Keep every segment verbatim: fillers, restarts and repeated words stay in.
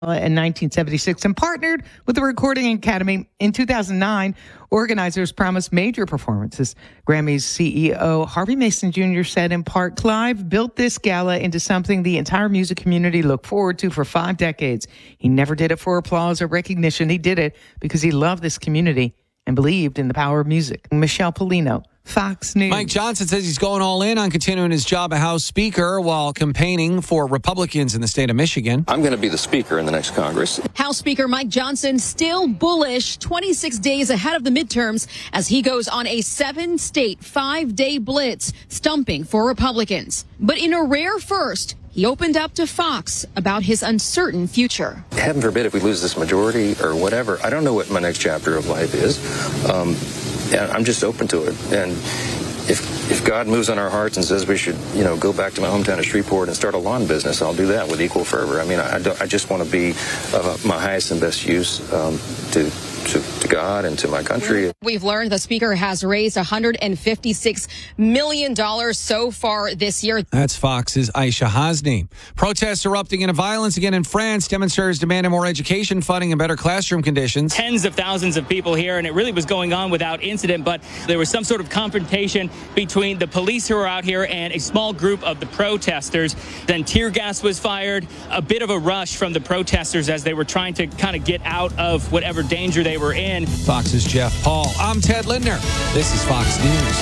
in nineteen seventy-six and partnered with the Recording Academy. In two thousand nine, organizers promised major performances. Grammy's C E O Harvey Mason Junior said in part, Clive built this gala into something the entire music community looked forward to for five decades. He never did it for applause or recognition. He did it because he loved this community and believed in the power of music. Michelle Polino, Fox News. Mike Johnson says he's going all in on continuing his job as House Speaker while campaigning for Republicans in the state of Michigan. I'm going to be the Speaker in the next Congress. House Speaker Mike Johnson still bullish twenty-six days ahead of the midterms as he goes on a seven-state, five-day blitz stumping for Republicans. But in a rare first, he opened up to Fox about his uncertain future. Heaven forbid if we lose this majority or whatever. I don't know what my next chapter of life is. Um, and I'm just open to it. And if if God moves on our hearts and says we should, you know, go back to my hometown of Shreveport and start a lawn business, I'll do that with equal fervor. I mean, I, don't, I just want to be of my highest and best use um, to To, to God and to my country. We've learned the Speaker has raised one hundred fifty-six million dollars so far this year. That's Fox's Aisha Hasni. Protests erupting into violence again in France. Demonstrators demanding more education funding and better classroom conditions. Tens of thousands of people here, and it really was going on without incident, but there was some sort of confrontation between the police who were out here and a small group of the protesters. Then tear gas was fired, a bit of a rush from the protesters as they were trying to kind of get out of whatever danger they were in. Fox's Jeff Paul. I'm Ted Lindner. This is Fox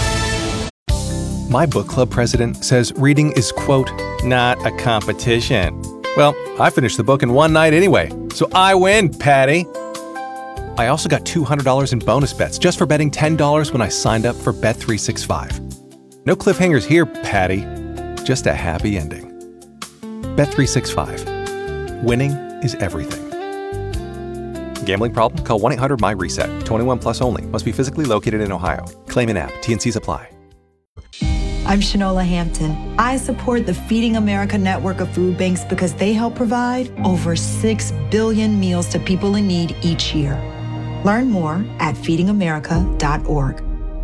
News. My book club president says reading is, quote, not a competition. Well, I finished the book in one night anyway, so I win, Patty. I also got two hundred dollars in bonus bets just for betting ten dollars when I signed up for Bet three sixty-five. No cliffhangers here, Patty. Just a happy ending. Bet three sixty-five. Winning is everything. Gambling problem? Call one eight hundred my reset. twenty-one plus only. Must be physically located in Ohio. Claim in app. T N Cs apply. I'm Shanola Hampton. I support the Feeding America network of food banks because they help provide over six billion meals to people in need each year. Learn more at feeding america dot org.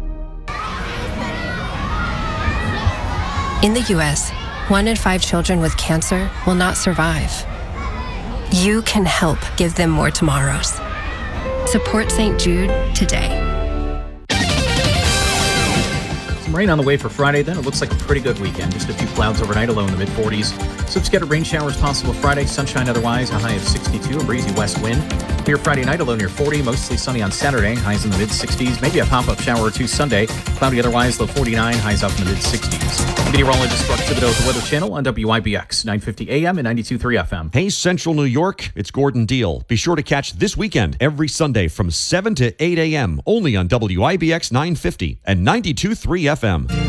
In the U S, one in five children with cancer will not survive. You can help give them more tomorrows. Support Saint Jude today. Some rain on the way for Friday, then it looks like a pretty good weekend. Just a few clouds overnight, a low in the mid-forties. Some scattered rain showers possible Friday, sunshine otherwise, a high of sixty-two, a breezy west wind. Clear Friday night, a low near forty, mostly sunny on Saturday, highs in the mid-sixties. Maybe a pop-up shower or two Sunday. Cloudy otherwise, low forty-nine, highs up in the mid-sixties. Meteorologist Brooke Thibodeau with the Weather Channel on W I B X, nine fifty A M and ninety-two point three F M. Hey, Central New York, it's Gordon Deal. Be sure to catch This Weekend every Sunday from seven to eight A M only on W I B X nine fifty and ninety-two point three F M.